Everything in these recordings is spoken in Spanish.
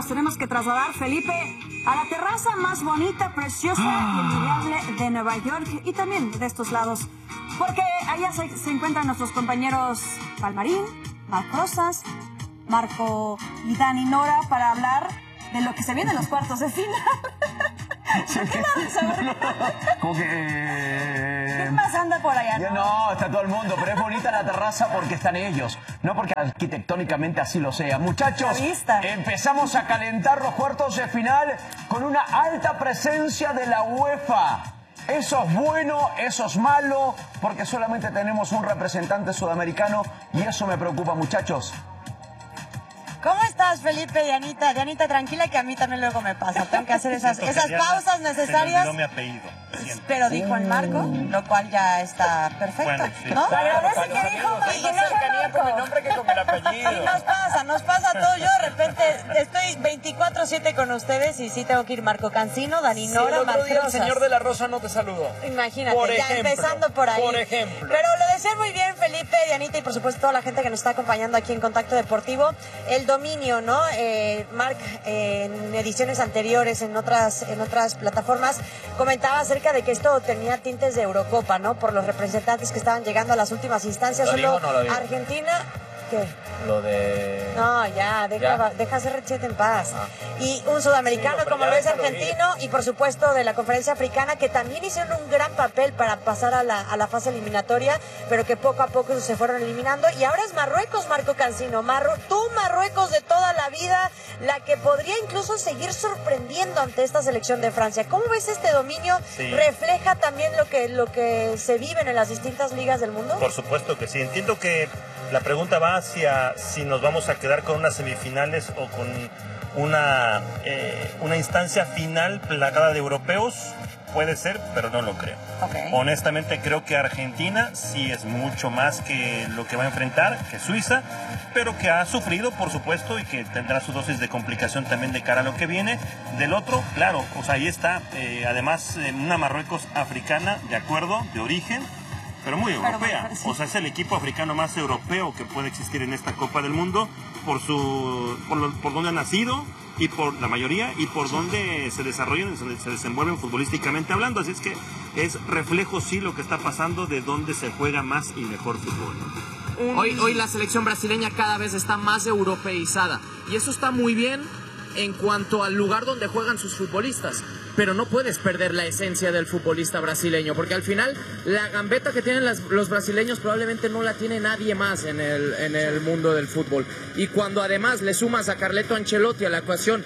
tenemos que trasladar, Felipe, a la terraza más bonita, preciosa y envidiable de Nueva York y también de estos lados. Porque allá se encuentran nuestros compañeros Palmarín, Marco Rosas, Marco y Dani Nora para hablar de lo que se viene en los cuartos de final. Como que... ¿Qué más anda por allá? No, está todo el mundo, pero es bonita la terraza porque están ellos, no porque arquitectónicamente así lo sea. Muchachos, empezamos a calentar los cuartos de final con una alta presencia de la UEFA. Eso es bueno, eso es malo, porque solamente tenemos un representante sudamericano y eso me preocupa, muchachos. ¿Cómo estás, Felipe y Anita? Anita, tranquila que a mí también luego me pasa. Tengo que hacer esas pausas necesarias. No mi apellido. Pero dijo el Marco, lo cual ya está perfecto. Bueno, sí. ¿No? Agradece que dijo más cercanía con el nombre que con el apellido. Y nos pasa todo. Yo de repente estoy 24/7 con ustedes y sí tengo que ir Marco Cancino, Dani Nora, Marco Rosas. El señor de la Rosa no te saludó. Imagínate, ya empezando por ahí. Por ejemplo. Pero lo decían muy bien Felipe, Dianita y por supuesto toda la gente que nos está acompañando aquí en Contacto Deportivo. El dominio, ¿no? Marc, en ediciones anteriores, en otras plataformas, comentaba acerca de que esto tenía tintes de Eurocopa, ¿no? Por los representantes que estaban llegando a las últimas instancias. ¿Lo dijo o no lo dijo? Argentina... ¿Qué? Lo de... No, deja hacer Rechete en paz. Y un sudamericano como lo es argentino y por supuesto de la conferencia africana que también hicieron un gran papel para pasar a la fase eliminatoria, pero que poco a poco se fueron eliminando. Y ahora es Marruecos, Marco Cancino. Tú Marruecos de toda la vida, la que podría incluso seguir sorprendiendo ante esta selección de Francia. ¿Cómo ves este dominio? Sí. ¿Refleja también lo que se vive en las distintas ligas del mundo? Por supuesto que sí. Entiendo que la pregunta va hacia si nos vamos a quedar con unas semifinales o con una instancia final plagada de europeos. Puede ser, pero no lo creo. Okay. Honestamente creo que Argentina sí es mucho más que lo que va a enfrentar, que Suiza, pero que ha sufrido, por supuesto, y que tendrá su dosis de complicación también de cara a lo que viene. Del otro, claro, o sea, ahí está, además, una Marruecos africana, de acuerdo, de origen, pero muy europea. Bueno, sí. O sea, es el equipo africano más europeo que puede existir en esta Copa del Mundo por donde ha nacido y por la mayoría y por donde se desarrollan, se desenvuelven futbolísticamente hablando. Así es que es reflejo sí lo que está pasando de dónde se juega más y mejor fútbol. Hoy la selección brasileña cada vez está más europeizada y eso está muy bien en cuanto al lugar donde juegan sus futbolistas, pero no puedes perder la esencia del futbolista brasileño, porque al final la gambeta que tienen los brasileños probablemente no la tiene nadie más en el mundo del fútbol. Y cuando además le sumas a Carleto Ancelotti a la ecuación,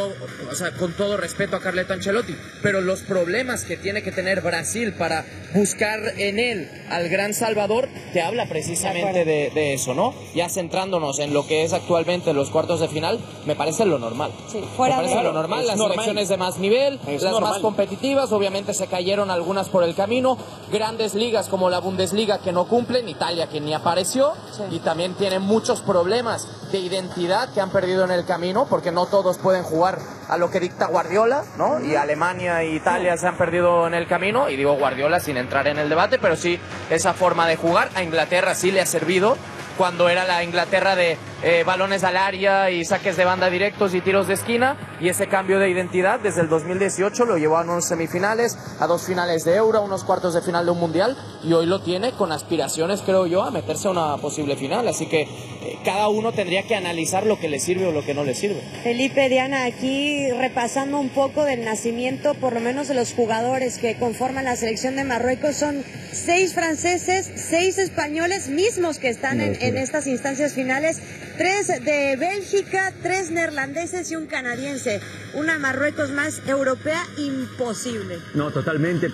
o sea, con todo respeto a Carleto Ancelotti, pero los problemas que tiene que tener Brasil para buscar en él al gran Salvador, te habla precisamente de eso, ¿no? Ya centrándonos en lo que es actualmente los cuartos de final, me parece lo normal. Sí, fuera me parece lo normal, las selecciones de más nivel, las más competitivas, obviamente se cayeron algunas por el camino, grandes ligas como la Bundesliga que no cumplen, Italia que ni apareció, y también tienen muchos problemas de identidad que han perdido en el camino, porque no todos pueden jugar a lo que dicta Guardiola, ¿no? Y Alemania e Italia se han perdido en el camino, y digo Guardiola sin entrar en el debate, pero sí esa forma de jugar a Inglaterra sí le ha servido cuando era la Inglaterra de balones al área y saques de banda directos y tiros de esquina, y ese cambio de identidad desde el 2018 lo llevó a unos semifinales, a 2 finales de Euro, a unos cuartos de final de un Mundial, y hoy lo tiene con aspiraciones, creo yo, a meterse a una posible final, así que cada uno tendría que analizar lo que le sirve o lo que no le sirve. Felipe, Diana, aquí repasando un poco del nacimiento, por lo menos de los jugadores que conforman la selección de Marruecos, son 6 franceses, 6 españoles mismos que están en estas instancias finales, 3 de Bélgica, 3 neerlandeses y un canadiense. Una Marruecos más europea imposible. No, totalmente.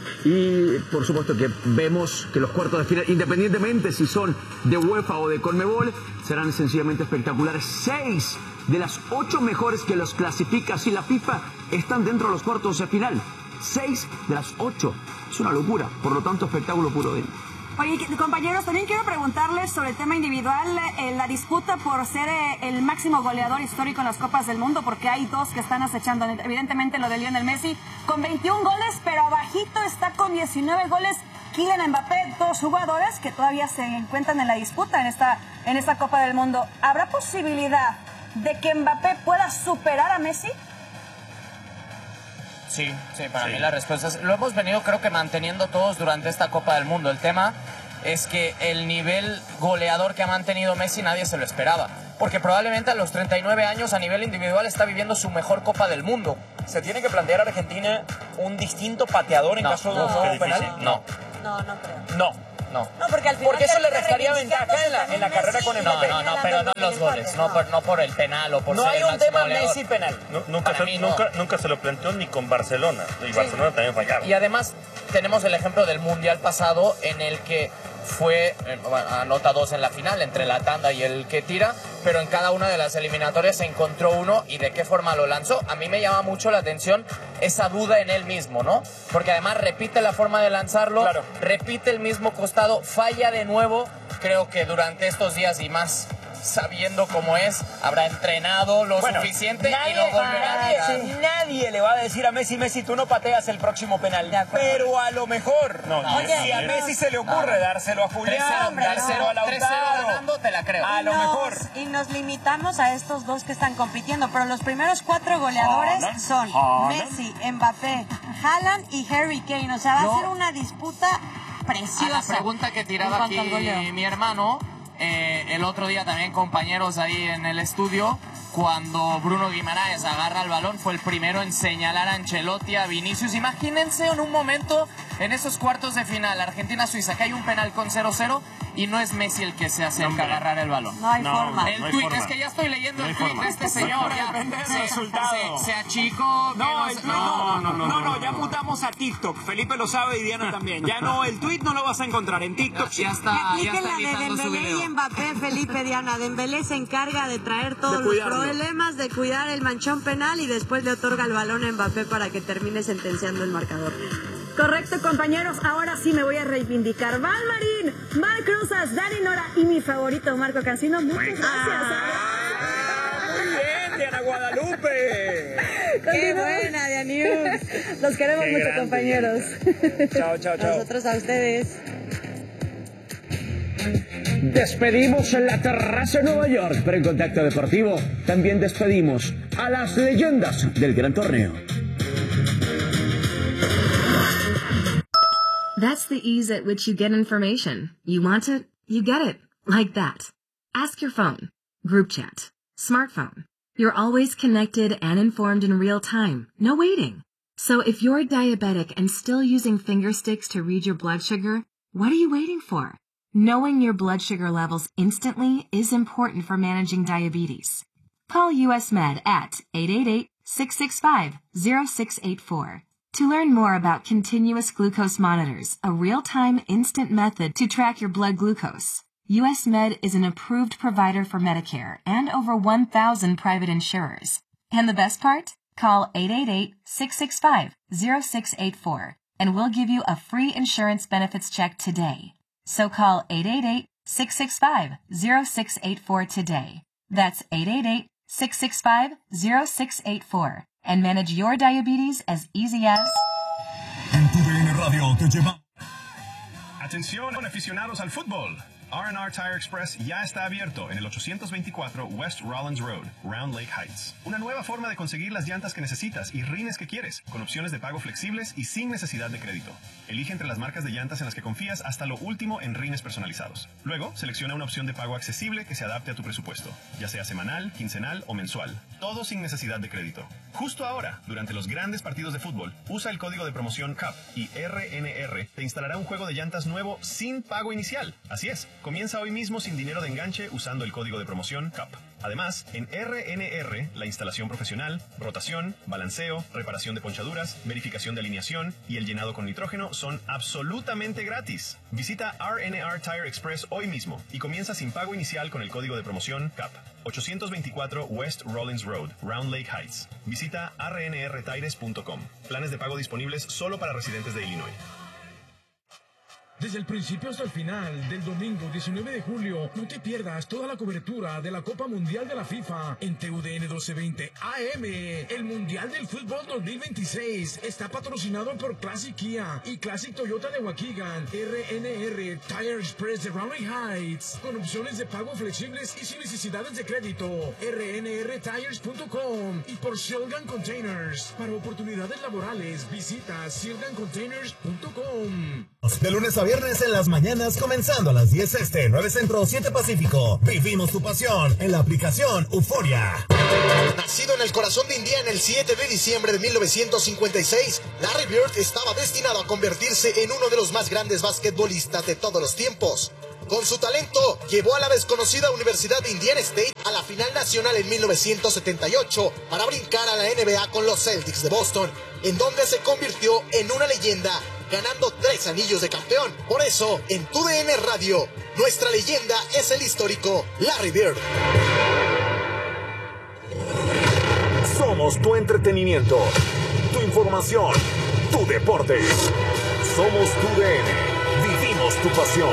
Y por supuesto que vemos que los cuartos de final, independientemente si son de UEFA o de Conmebol, serán sencillamente espectaculares. 6 de las 8 mejores que los clasifica así la FIFA están dentro de los cuartos de final. 6 de las 8. Es una locura. Por lo tanto, espectáculo puro de... Oye, compañeros, también quiero preguntarles sobre el tema individual, la disputa por ser el máximo goleador histórico en las Copas del Mundo, porque hay 2 que están acechando, evidentemente lo de Lionel Messi con 21 goles, pero abajito está con 19 goles Kylian Mbappé, 2 jugadores que todavía se encuentran en la disputa en esta Copa del Mundo. ¿Habrá posibilidad de que Mbappé pueda superar a Messi? Sí, para mí la respuesta es... Lo hemos venido creo que manteniendo todos durante esta Copa del Mundo. El tema es que el nivel goleador que ha mantenido Messi nadie se lo esperaba. Porque probablemente a los 39 años a nivel individual está viviendo su mejor Copa del Mundo. ¿Se tiene que plantear a Argentina un distinto pateador en caso de un nuevo penal? No creo. No, porque al final... Porque eso le restaría ventaja en la carrera con Mbappé. No, pero no los goles, no por el penal o por no ser hay el un máximo tema goleador. Messi penal. Nunca se lo planteó ni con Barcelona. Y Barcelona también fallaba. Y además tenemos el ejemplo del Mundial pasado en el que fue, anota 2 en la final, entre la tanda y el que tira, pero en cada una de las eliminatorias se encontró uno y de qué forma lo lanzó. A mí me llama mucho la atención esa duda en él mismo, ¿no? Porque además repite la forma de lanzarlo, claro, repite el mismo costado, falla de nuevo. Creo que durante estos días y más, sabiendo cómo es, habrá entrenado lo suficiente y lo volverá a tirar. Nadie le va a decir a Messi, tú no pateas el próximo penal. Pero a lo mejor, si a Messi se le ocurre dárselo a Julián, dárselo a Lautaro, 3-0 ganando, te la creo. A lo mejor. Y nos limitamos a estos dos que están compitiendo, pero los primeros 4 goleadores son Messi, Mbappé, Haaland y Harry Kane. O sea, va a ser una disputa preciosa. A la pregunta que tiraba aquí mi hermano, el otro día también compañeros ahí en el estudio, cuando Bruno Guimaraes agarra el balón, fue el primero en señalar a Ancelotti, a Vinicius. Imagínense en un momento, en esos cuartos de final, Argentina-Suiza, que hay un penal con 0-0 y no es Messi el que se acerca a agarrar el balón. No hay forma. El tuit, es que ya estoy leyendo el tuit de este señor. Se achicó. No, ya mutamos a TikTok. Felipe lo sabe y Diana también. Ya no, el tuit no lo vas a encontrar en TikTok. Ya está de editando su Dembélé video. y Mbappé, Felipe, Diana. Dembélé se encarga de traer todos los problemas, de cuidar el manchón penal y después le otorga el balón a Mbappé para que termine sentenciando el marcador. Correcto, compañeros. Ahora sí me voy a reivindicar. Val Marín, Mar Cruzas, Dani Nora y mi favorito, Marco Cancino. Muchas gracias. Muy bien, Diana Guadalupe. Qué buena, Dianius. Los queremos mucho, grande, compañeros. Chao. Nosotros a ustedes. Despedimos en la terraza de Nueva York, pero en Contacto Deportivo también despedimos a las leyendas del gran torneo. That's the ease at which you get information. You want it, you get it. Like that. Ask your phone. Group chat. Smartphone. You're always connected and informed in real time. No waiting. So if you're diabetic and still using finger sticks to read your blood sugar, what are you waiting for? Knowing your blood sugar levels instantly is important for managing diabetes. Call US Med at 888-665-0684. To learn more about continuous glucose monitors, a real-time instant method to track your blood glucose. US Med is an approved provider for Medicare and over 1,000 private insurers. And the best part? Call 888-665-0684 and we'll give you a free insurance benefits check today. So call 888-665-0684 today. That's 888-665-0684. And manage your diabetes as easy as... En TUDN Radio te lleva... Atención, aficionados al fútbol. R&R Tire Express ya está abierto en el 824 West Rollins Road, Round Lake Heights. Una nueva forma de conseguir las llantas que necesitas y rines que quieres, con opciones de pago flexibles y sin necesidad de crédito. Elige entre las marcas de llantas en las que confías hasta lo último en rines personalizados. Luego, selecciona una opción de pago accesible que se adapte a tu presupuesto, ya sea semanal, quincenal o mensual. Todo sin necesidad de crédito. Justo ahora, durante los grandes partidos de fútbol, usa el código de promoción CUP y RNR te instalará un juego de llantas nuevo sin pago inicial. Así es. Comienza hoy mismo sin dinero de enganche usando el código de promoción CUP. Además, en RNR, la instalación profesional, rotación, balanceo, reparación de ponchaduras, verificación de alineación y el llenado con nitrógeno son absolutamente gratis. Visita RNR Tire Express hoy mismo y comienza sin pago inicial con el código de promoción CUP. 824 West Rollins Road, Round Lake Heights. Visita rnrtires.com. Planes de pago disponibles solo para residentes de Illinois. Desde el principio hasta el final del domingo 19 de julio, no te pierdas toda la cobertura de la Copa Mundial de la FIFA en TUDN 1220 AM. El Mundial del Fútbol 2026 está patrocinado por Classic Kia y Classic Toyota de Waukegan, RNR Tire Express de Raleigh Heights, con opciones de pago flexibles y sin necesidades de crédito. rnrtires.com y por Shilgan Containers. Para oportunidades laborales, visita shilgancontainers.com. De lunes a viernes en las mañanas, comenzando a las 10 este, 9 centro, 7 pacífico. Vivimos tu pasión en la aplicación Euforia. Nacido en el corazón de Indiana el 7 de diciembre de 1956, Larry Bird estaba destinado a convertirse en uno de los más grandes basquetbolistas de todos los tiempos. Con su talento, llevó a la desconocida Universidad de Indiana State a la final nacional en 1978 para brincar a la NBA con los Celtics de Boston, en donde se convirtió en una leyenda, ganando 3 anillos de campeón. Por eso, en TUDN Radio, nuestra leyenda es el histórico Larry Bird. Somos tu entretenimiento, tu información, tu deporte. Somos TUDN. Vivimos tu pasión.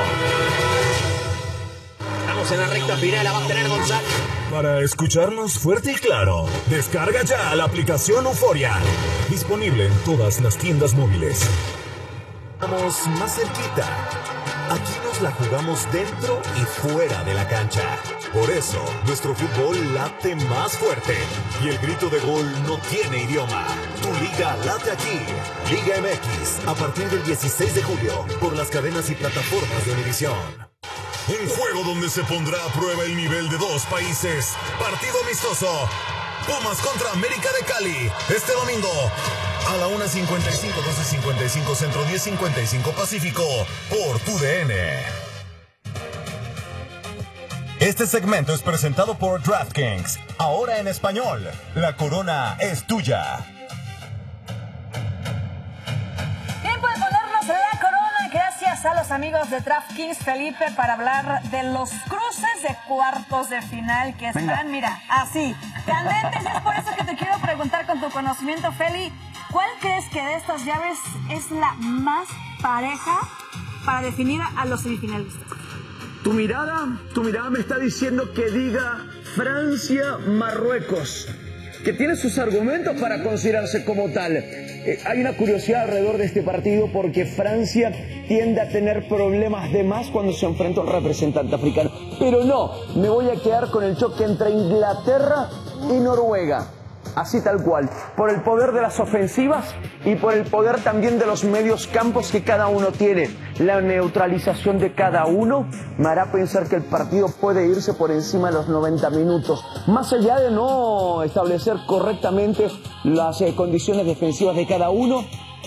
Estamos en la recta final, la va a tener Gonzalo. Para escucharnos fuerte y claro, descarga ya la aplicación Euforia. Disponible en todas las tiendas móviles. Estamos más cerquita. Aquí nos la jugamos dentro y fuera de la cancha. Por eso, nuestro fútbol late más fuerte. Y el grito de gol no tiene idioma. Tu liga late aquí. Liga MX, a partir del 16 de julio, por las cadenas y plataformas de Univisión. Un juego donde se pondrá a prueba el nivel de 2 países. Partido amistoso. Pumas contra América de Cali. Este domingo a la 1:55, 12:55 Centro, 10:55 Pacífico. Por TUDN. Este segmento es presentado por DraftKings. Ahora en español. La corona es tuya. Tiempo de ponernos la corona. Gracias a los amigos de DraftKings, Felipe, para hablar de los cruces de cuartos de final que están, mira, así, candentes. Es por eso que te quiero preguntar con tu conocimiento, Feli, ¿cuál crees que de estas llaves es la más pareja para definir a los semifinalistas? Tu mirada me está diciendo que diga Francia-Marruecos, que tiene sus argumentos para considerarse como tal. Hay una curiosidad alrededor de este partido porque Francia tiende a tener problemas de más cuando se enfrenta a un representante africano. Pero no, me voy a quedar con el choque entre Inglaterra y Noruega. Así tal cual, por el poder de las ofensivas y por el poder también de los medios campos que cada uno tiene. La neutralización de cada uno me hará pensar que el partido puede irse por encima de los 90 minutos. Más allá de no establecer correctamente las condiciones defensivas de cada uno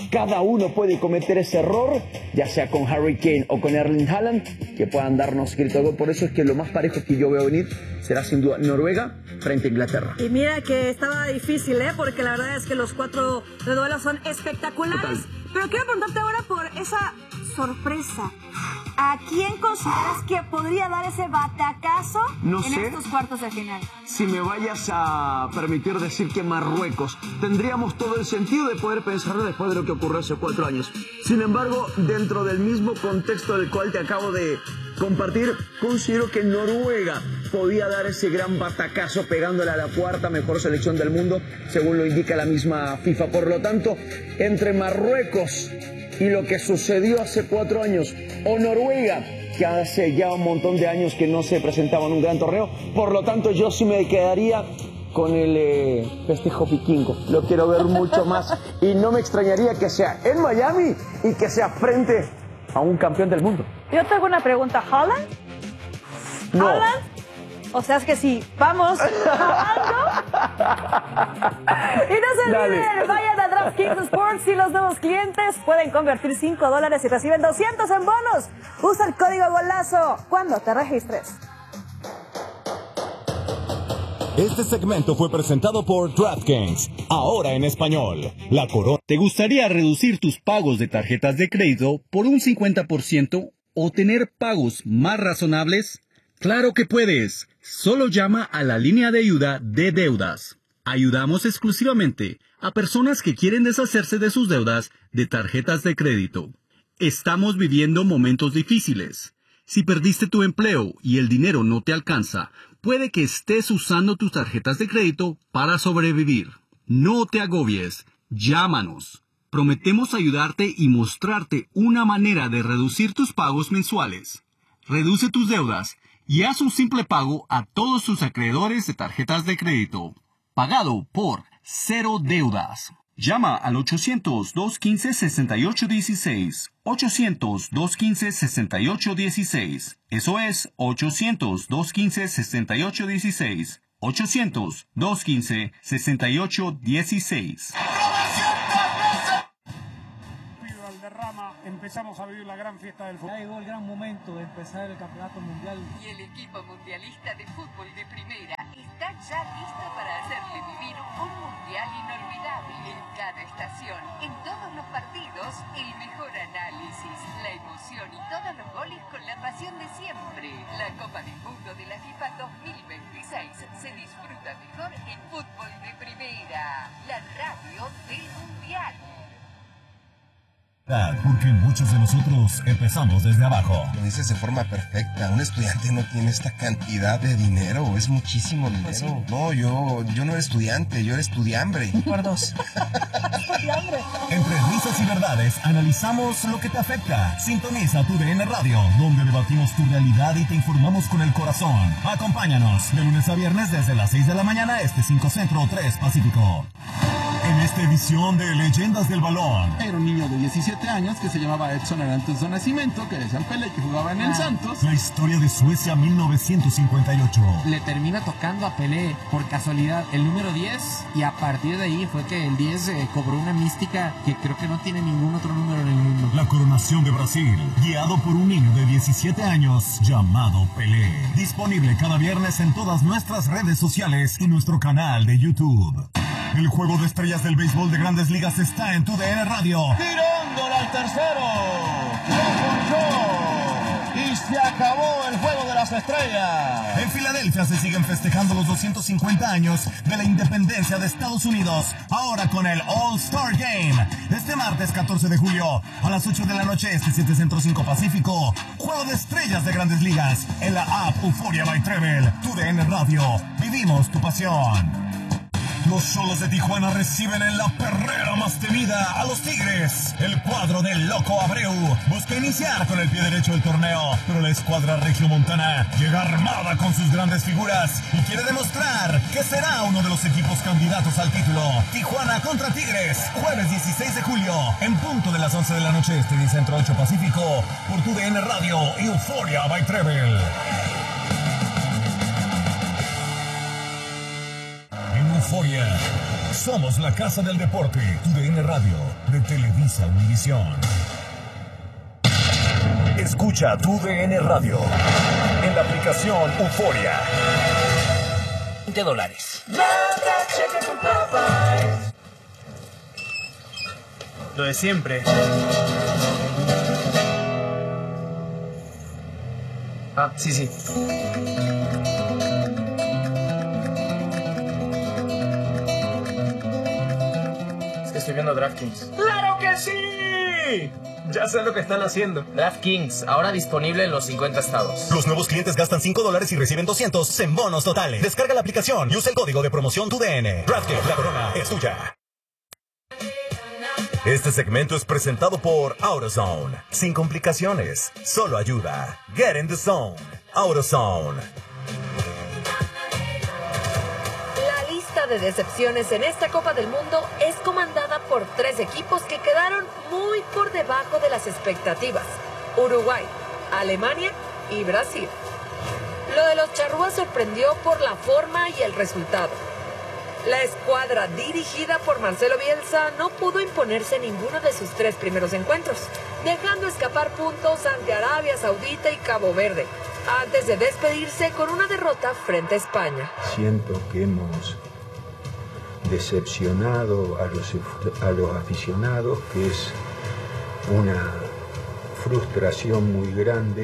puede cometer ese error, ya sea con Harry Kane o con Erling Haaland, que puedan darnos grito de gol. Por eso es que lo más parejo que yo veo venir será sin duda Noruega frente a Inglaterra. Y mira que estaba difícil, porque la verdad es que los 4 duelos son espectaculares. Total. Pero quiero preguntarte ahora por esa sorpresa. ¿A quién consideras que podría dar ese batacazo en estos cuartos de final? Si me vayas a permitir decir que Marruecos, tendríamos todo el sentido de poder pensarlo después de lo que ocurrió hace 4 años. Sin embargo, dentro del mismo contexto del cual te acabo de compartir, considero que Noruega podía dar ese gran batacazo pegándole a la 4ª mejor selección del mundo, según lo indica la misma FIFA. Por lo tanto, entre Marruecos y lo que sucedió hace 4 años, o Noruega, que hace ya un montón de años que no se presentaba en un gran torneo, por lo tanto yo sí me quedaría con el festejo vikingo. Lo quiero ver mucho más y no me extrañaría que sea en Miami y que sea frente a un campeón del mundo. Yo tengo una pregunta, ¿Haaland? No. ¿Haaland? O sea, es que sí, vamos y no se olviden, vayan a DraftKings Sports y los nuevos clientes pueden convertir $5 y reciben 200 en bonos. Usa el código GOLAZO cuando te registres. Este segmento fue presentado por DraftKings. Ahora en español. La corona. ¿Te gustaría reducir tus pagos de tarjetas de crédito por un 50% o tener pagos más razonables? ¡Claro que puedes! Solo llama a la línea de ayuda de deudas. Ayudamos exclusivamente a personas que quieren deshacerse de sus deudas de tarjetas de crédito. Estamos viviendo momentos difíciles. Si perdiste tu empleo y el dinero no te alcanza, puede que estés usando tus tarjetas de crédito para sobrevivir. No te agobies. Llámanos. Prometemos ayudarte y mostrarte una manera de reducir tus pagos mensuales. Reduce tus deudas y haz un simple pago a todos tus acreedores de tarjetas de crédito. Pagado por cero deudas. Llama al 800-215-6816. 800-215-6816. Eso es 800-215-6816. 800-215-6816. Empezamos a vivir la gran fiesta del fútbol. Ya llegó el gran momento de empezar el campeonato mundial. Y el equipo mundialista de fútbol de primera está ya listo para hacerle vivir un mundial inolvidable en cada estación. En todos los partidos, el mejor análisis, la emoción y todos los goles con la pasión de siempre. La Copa del Mundo de la FIFA 2026 se disfruta mejor en fútbol de primera. La radio del mundial. Porque muchos de nosotros empezamos desde abajo. Lo dices de forma perfecta. Un estudiante no tiene esta cantidad de dinero. Es muchísimo dinero. Pues sí. No, yo no era estudiante, yo era estudiambre. Por dos. Entre risas y verdades, analizamos lo que te afecta. Sintoniza tu DN Radio, donde debatimos tu realidad y te informamos con el corazón. Acompáñanos de lunes a viernes desde las 6 de la mañana, 5 Centro, 3 Pacífico. En esta edición de Leyendas del Balón. Era un niño de 17 años que se llamaba Edson Arantes do Nascimento, que decían Pelé, que jugaba en el Santos. La historia de Suecia 1958. Le termina tocando a Pelé por casualidad el número 10 y a partir de ahí fue que el 10 cobró una mística que creo que no tiene ningún otro número en el mundo. La coronación de Brasil, guiado por un niño de 17 años llamado Pelé. Disponible cada viernes en todas nuestras redes sociales y nuestro canal de YouTube. El juego de estrellas del béisbol de Grandes Ligas está en tu DN Radio. Tirándole al tercero. Lo ponchó. Y se acabó el juego de las estrellas. En Filadelfia se siguen festejando los 250 años de la independencia de Estados Unidos. Ahora con el All-Star Game. Este martes 14 de julio a las 8 de la noche, 7 Centro 5 Pacífico. Juego de estrellas de Grandes Ligas en la app Euphoria by Treble. Tu DN Radio. Vivimos tu pasión. Los Xolos de Tijuana reciben en la perrera más temida a los Tigres. El cuadro del Loco Abreu busca iniciar con el pie derecho del torneo, pero la escuadra regiomontana llega armada con sus grandes figuras y quiere demostrar que será uno de los equipos candidatos al título. Tijuana contra Tigres, jueves 16 de julio, en punto de las 11 de la noche, 10 Centro 8 Pacífico, por tu DN Radio y Euphoria by Treble. Euforia. Somos la casa del deporte. Tu DN Radio de Televisa Univisión. Escucha tu DN Radio en la aplicación Euforia. $20. Lo de siempre. Ah, sí. Estoy viendo DraftKings. ¡Claro que sí! Ya sé lo que están haciendo. DraftKings, ahora disponible en los 50 estados. Los nuevos clientes gastan $5 y reciben 200 en bonos totales. Descarga la aplicación y usa el código de promoción TUDN. DraftKings, la corona es tuya. Este segmento es presentado por AutoZone. Sin complicaciones, solo ayuda. Get in the zone. AutoZone. De decepciones en esta Copa del Mundo es comandada por 3 equipos que quedaron muy por debajo de las expectativas: Uruguay, Alemania y Brasil. Lo de los charrúas sorprendió por la forma y el resultado. La escuadra dirigida por Marcelo Bielsa no pudo imponerse en ninguno de sus 3 primeros encuentros, dejando escapar puntos ante Arabia Saudita y Cabo Verde, antes de despedirse con una derrota frente a España. Siento que hemos decepcionado a los aficionados, que es una frustración muy grande,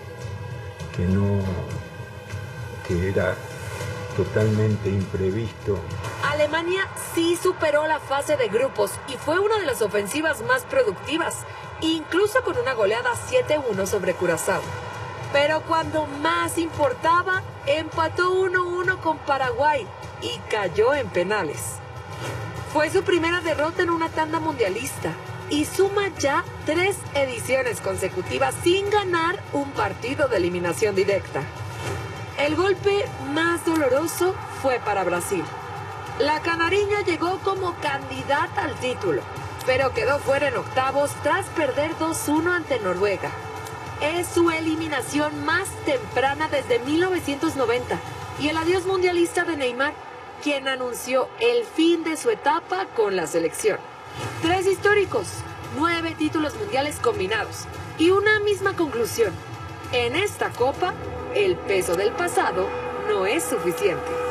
que era totalmente imprevisto. Alemania sí superó la fase de grupos y fue una de las ofensivas más productivas, incluso con una goleada 7-1 sobre Curazao. Pero cuando más importaba, empató 1-1 con Paraguay y cayó en penales. Fue su primera derrota en una tanda mundialista y suma ya 3 ediciones consecutivas sin ganar un partido de eliminación directa. El golpe más doloroso fue para Brasil. La canariña llegó como candidata al título, pero quedó fuera en octavos tras perder 2-1 ante Noruega. Es su eliminación más temprana desde 1990 y el adiós mundialista de Neymar, quien anunció el fin de su etapa con la selección. 3 históricos, 9 títulos mundiales combinados y una misma conclusión. En esta copa, el peso del pasado no es suficiente.